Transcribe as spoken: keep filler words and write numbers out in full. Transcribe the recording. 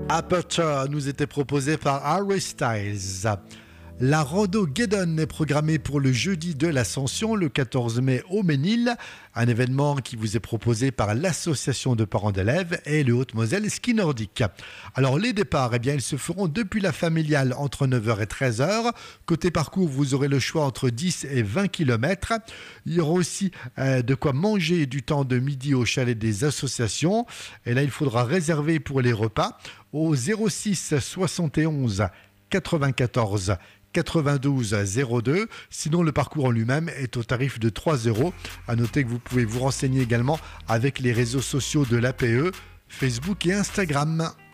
Aperture nous était proposé par Harry Styles. La rando Guédon est programmée pour le jeudi de l'Ascension, le quatorze mai au Ménil, un événement qui vous est proposé par l'association de parents d'élèves et le Haute-Moselle Ski Nordique. Alors les départs, eh bien, ils se feront depuis la familiale entre neuf heures et treize heures. Côté parcours, vous aurez le choix entre dix et vingt kilomètres. Il y aura aussi euh, de quoi manger du temps de midi au chalet des associations. Et là, il faudra réserver pour les repas au zéro six soixante et onze quatre-vingt-quatorze quatre-vingt-douze zéro deux. Sinon, le parcours en lui-même est au tarif de trois euros. À noter que vous pouvez vous renseigner également avec les réseaux sociaux de l'A P E, Facebook et Instagram.